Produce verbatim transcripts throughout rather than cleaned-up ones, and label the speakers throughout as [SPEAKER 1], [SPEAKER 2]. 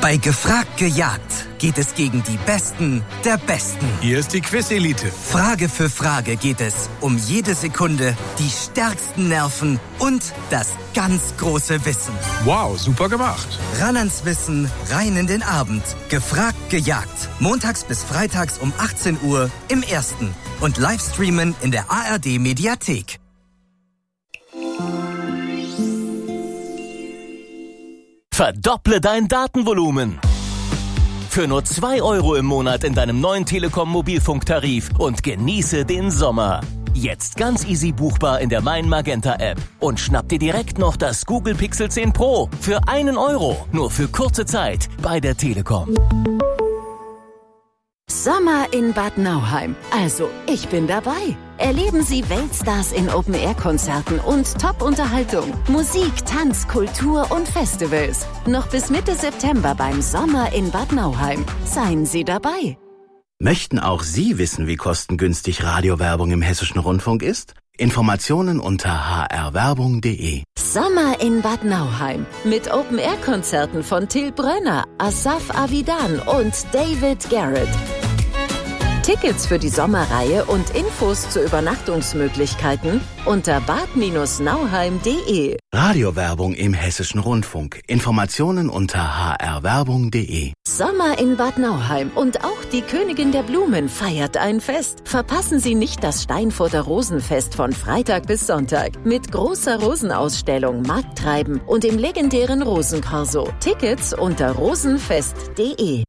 [SPEAKER 1] Bei Gefragt gejagt geht es gegen die Besten der Besten.
[SPEAKER 2] Hier ist die Quiz-Elite.
[SPEAKER 1] Frage für Frage geht es um jede Sekunde, die stärksten Nerven und das ganz große Wissen.
[SPEAKER 2] Wow, super gemacht.
[SPEAKER 1] Ran ans Wissen, rein in den Abend. Gefragt gejagt. Montags bis freitags um achtzehn Uhr im Ersten. Und Livestreamen in der A R D-Mediathek.
[SPEAKER 3] Verdopple dein Datenvolumen. Für nur zwei Euro im Monat in deinem neuen Telekom-Mobilfunktarif und genieße den Sommer. Jetzt ganz easy buchbar in der Mein Magenta App. Und schnapp dir direkt noch das Google Pixel zehn Pro für einen Euro. Nur für kurze Zeit bei der Telekom.
[SPEAKER 4] Sommer in Bad Nauheim. Also, ich bin dabei. Erleben Sie Weltstars in Open-Air-Konzerten und Top-Unterhaltung. Musik, Tanz, Kultur und Festivals. Noch bis Mitte September beim Sommer in Bad Nauheim. Seien Sie dabei.
[SPEAKER 5] Möchten auch Sie wissen, wie kostengünstig Radiowerbung im Hessischen Rundfunk ist? Informationen unter h r werbung punkt d e.
[SPEAKER 4] Sommer in Bad Nauheim. Mit Open-Air-Konzerten von Till Brönner, Asaf Avidan und David Garrett. Tickets für die Sommerreihe und Infos zu Übernachtungsmöglichkeiten unter bad Bindestrich nauheim punkt d e.
[SPEAKER 5] Radiowerbung im Hessischen Rundfunk. Informationen unter h r werbung punkt d e.
[SPEAKER 4] Sommer in Bad Nauheim und auch die Königin der Blumen feiert ein Fest. Verpassen Sie nicht das Steinfurter Rosenfest von Freitag bis Sonntag mit großer Rosenausstellung, Markttreiben und dem legendären Rosenkorso. Tickets unter rosenfest punkt d e.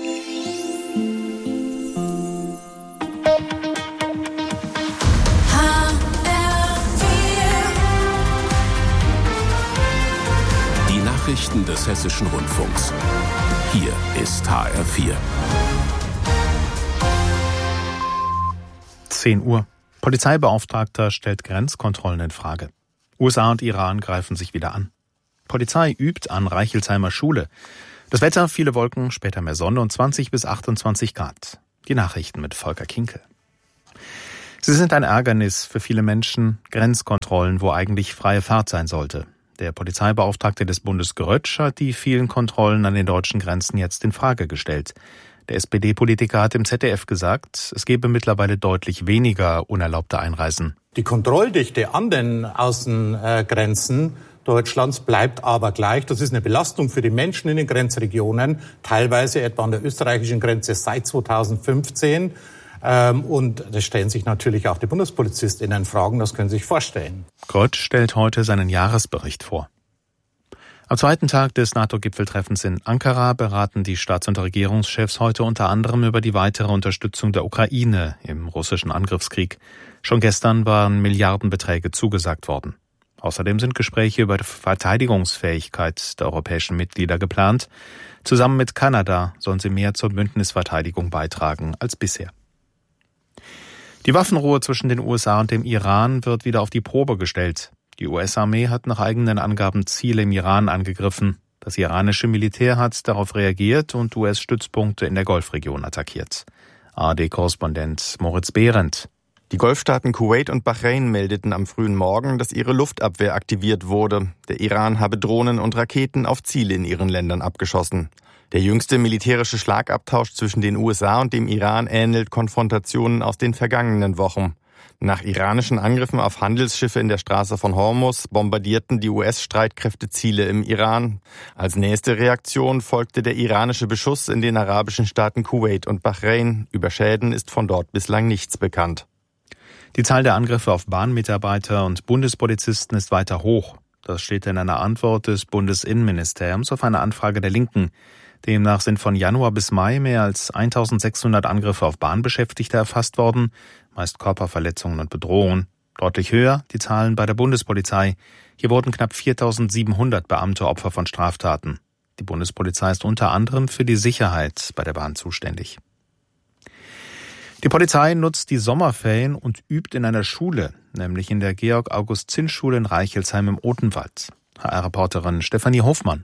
[SPEAKER 6] Nachrichten des Hessischen Rundfunks. Hier ist H R vier.
[SPEAKER 7] zehn Uhr. Polizeibeauftragter stellt Grenzkontrollen in Frage. U S A und Iran greifen sich wieder an. Polizei übt an Reichelsheimer Schule. Das Wetter, viele Wolken, später mehr Sonne und zwanzig bis achtundzwanzig Grad. Die Nachrichten mit Volker Kinkel. Sie sind ein Ärgernis für viele Menschen. Grenzkontrollen, wo eigentlich freie Fahrt sein sollte. Der Polizeibeauftragte des Bundes Grötsch hat die vielen Kontrollen an den deutschen Grenzen jetzt in Frage gestellt. Der S P D-Politiker hat im Z D F gesagt, es gebe mittlerweile deutlich weniger unerlaubte Einreisen.
[SPEAKER 8] Die Kontrolldichte an den Außengrenzen Deutschlands bleibt aber gleich. Das ist eine Belastung für die Menschen in den Grenzregionen, teilweise etwa an der österreichischen Grenze seit zweitausendfünfzehn. Und das stellen sich natürlich auch die BundespolizistInnen Fragen, das können Sie sich vorstellen.
[SPEAKER 7] Grötsch stellt heute seinen Jahresbericht vor. Am zweiten Tag des NATO-Gipfeltreffens in Ankara beraten die Staats- und Regierungschefs heute unter anderem über die weitere Unterstützung der Ukraine im russischen Angriffskrieg. Schon gestern waren Milliardenbeträge zugesagt worden. Außerdem sind Gespräche über die Verteidigungsfähigkeit der europäischen Mitglieder geplant. Zusammen mit Kanada sollen sie mehr zur Bündnisverteidigung beitragen als bisher. Die Waffenruhe zwischen den U S A und dem Iran wird wieder auf die Probe gestellt. Die U S-Armee hat nach eigenen Angaben Ziele im Iran angegriffen. Das iranische Militär hat darauf reagiert und U S-Stützpunkte in der Golfregion attackiert. A R D-Korrespondent Moritz Behrendt.
[SPEAKER 9] Die Golfstaaten Kuwait und Bahrain meldeten am frühen Morgen, dass ihre Luftabwehr aktiviert wurde. Der Iran habe Drohnen und Raketen auf Ziele in ihren Ländern abgeschossen. Der jüngste militärische Schlagabtausch zwischen den U S A und dem Iran ähnelt Konfrontationen aus den vergangenen Wochen. Nach iranischen Angriffen auf Handelsschiffe in der Straße von Hormuz bombardierten die U S-Streitkräfte Ziele im Iran. Als nächste Reaktion folgte der iranische Beschuss in den arabischen Staaten Kuwait und Bahrain. Über Schäden ist von dort bislang nichts bekannt.
[SPEAKER 7] Die Zahl der Angriffe auf Bahnmitarbeiter und Bundespolizisten ist weiter hoch. Das steht in einer Antwort des Bundesinnenministeriums auf eine Anfrage der Linken. Demnach sind von Januar bis Mai mehr als eintausendsechshundert Angriffe auf Bahnbeschäftigte erfasst worden, meist Körperverletzungen und Bedrohungen. Deutlich höher die Zahlen bei der Bundespolizei. Hier wurden knapp viertausendsiebenhundert Beamte Opfer von Straftaten. Die Bundespolizei ist unter anderem für die Sicherheit bei der Bahn zuständig. Die Polizei nutzt die Sommerferien und übt in einer Schule, nämlich in der Georg-August-Zinn-Schule in Reichelsheim im Odenwald. H R-Reporterin Stefanie Hofmann.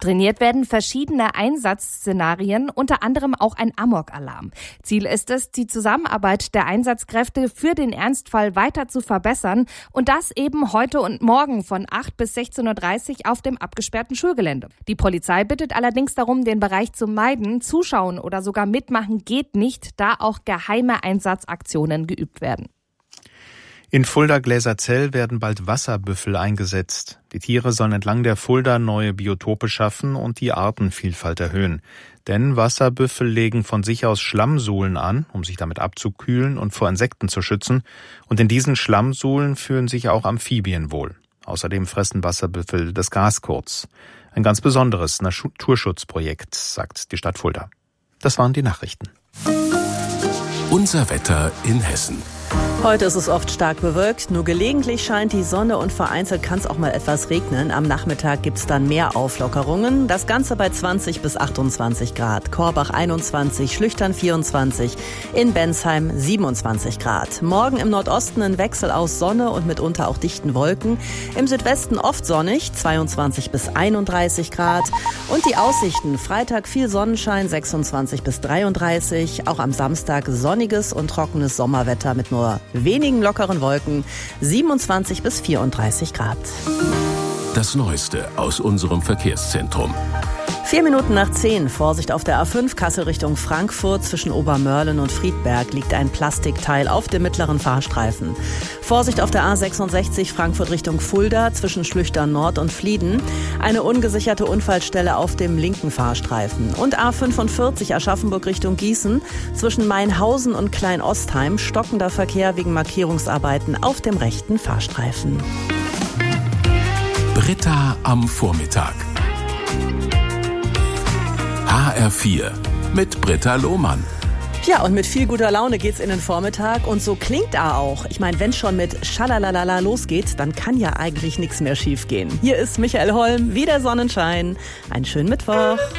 [SPEAKER 10] Trainiert werden verschiedene Einsatzszenarien, unter anderem auch ein Amok-Alarm. Ziel ist es, die Zusammenarbeit der Einsatzkräfte für den Ernstfall weiter zu verbessern und das eben heute und morgen von acht bis sechzehn Uhr dreißig auf dem abgesperrten Schulgelände. Die Polizei bittet allerdings darum, den Bereich zu meiden. Zuschauen oder sogar mitmachen geht nicht, da auch geheime Einsatzaktionen geübt werden.
[SPEAKER 7] In Fulda-Gläserzell werden bald Wasserbüffel eingesetzt. Die Tiere sollen entlang der Fulda neue Biotope schaffen und die Artenvielfalt erhöhen. Denn Wasserbüffel legen von sich aus Schlammsuhlen an, um sich damit abzukühlen und vor Insekten zu schützen. Und in diesen Schlammsuhlen fühlen sich auch Amphibien wohl. Außerdem fressen Wasserbüffel das Gaskurz. Ein ganz besonderes Naturschutzprojekt, sagt die Stadt Fulda. Das waren die Nachrichten.
[SPEAKER 6] Unser Wetter in Hessen.
[SPEAKER 11] Heute ist es oft stark bewölkt, nur gelegentlich scheint die Sonne und vereinzelt kann es auch mal etwas regnen. Am Nachmittag gibt's dann mehr Auflockerungen. Das Ganze bei zwanzig bis achtundzwanzig Grad. Korbach einundzwanzig, Schlüchtern vierundzwanzig, in Bensheim siebenundzwanzig Grad. Morgen im Nordosten ein Wechsel aus Sonne und mitunter auch dichten Wolken. Im Südwesten oft sonnig, zweiundzwanzig bis einunddreißig Grad. Und die Aussichten, Freitag viel Sonnenschein, sechsundzwanzig bis dreiunddreißig. Auch am Samstag sonniges und trockenes Sommerwetter mit nur wenigen lockeren Wolken, siebenundzwanzig bis vierunddreißig Grad.
[SPEAKER 6] Das Neueste aus unserem Verkehrszentrum.
[SPEAKER 11] Vier Minuten nach zehn. Vorsicht auf der A fünf, Kassel Richtung Frankfurt. Zwischen Obermörlen und Friedberg liegt ein Plastikteil auf dem mittleren Fahrstreifen. Vorsicht auf der A sechsundsechzig, Frankfurt Richtung Fulda. Zwischen Schlüchtern Nord und Flieden. Eine ungesicherte Unfallstelle auf dem linken Fahrstreifen. Und A fünfundvierzig, Aschaffenburg Richtung Gießen. Zwischen Mainhausen und Kleinostheim. Stockender Verkehr wegen Markierungsarbeiten auf dem rechten Fahrstreifen.
[SPEAKER 6] Britta am Vormittag. H R vier mit Britta Lohmann.
[SPEAKER 11] Ja, und mit viel guter Laune geht's in den Vormittag und so klingt er auch. Ich meine, wenn schon mit Schalalala losgeht, dann kann ja eigentlich nichts mehr schiefgehen. Hier ist Michael Holm, wieder Sonnenschein. Einen schönen Mittwoch.